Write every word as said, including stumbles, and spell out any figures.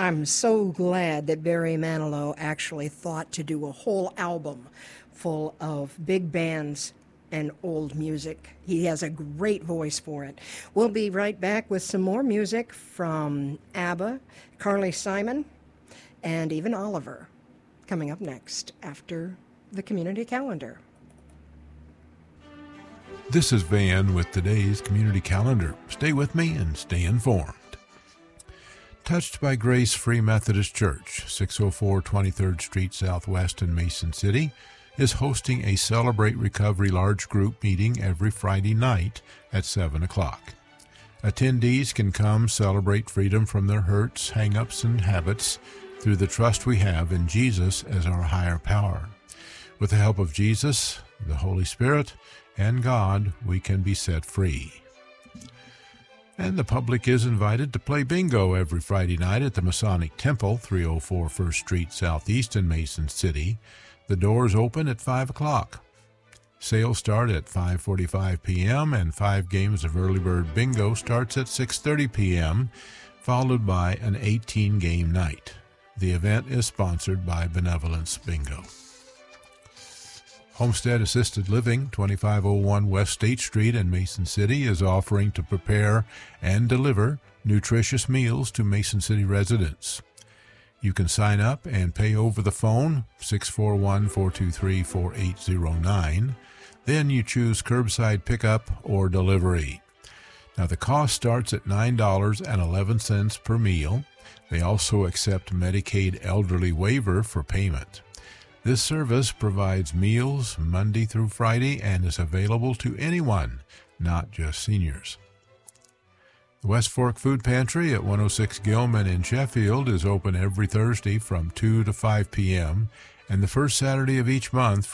I'm so glad that Barry Manilow actually thought to do a whole album full of big bands and old music. He has a great voice for it. We'll be right back with some more music from ABBA, Carly Simon, and even Oliver, coming up next after the community calendar. This is Van with today's community calendar. Stay with me and stay informed. Touched by Grace Free Methodist Church, six oh four twenty-third Street Southwest in Mason City, is hosting a Celebrate Recovery large group meeting every Friday night at seven o'clock. Attendees can come celebrate freedom from their hurts, hang-ups, and habits through the trust we have in Jesus as our higher power. With the help of Jesus, the Holy Spirit, and God, we can be set free. And the public is invited to play bingo every Friday night at the Masonic Temple, three oh four First Street Southeast in Mason City. The doors open at five o'clock. Sales start at five forty-five p.m. and five games of early bird bingo starts at six thirty p.m., followed by an eighteen-game night. The event is sponsored by Benevolence Bingo. Homestead Assisted Living, twenty-five oh one West State Street in Mason City, is offering to prepare and deliver nutritious meals to Mason City residents. You can sign up and pay over the phone, six four one, four two three, four eight zero nine. Then you choose curbside pickup or delivery. Now, the cost starts at nine dollars and eleven cents per meal. They also accept Medicaid elderly waiver for payment. This service provides meals Monday through Friday and is available to anyone, not just seniors. The West Fork Food Pantry at one oh six Gilman in Sheffield is open every Thursday from two to five p.m. and the first Saturday of each month